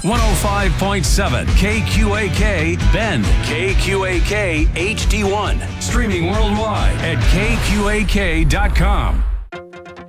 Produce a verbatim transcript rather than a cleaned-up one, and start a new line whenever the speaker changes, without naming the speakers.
one oh five point seven K Q A K Bend, K Q A K H D one. Streaming worldwide at K Q A K dot com.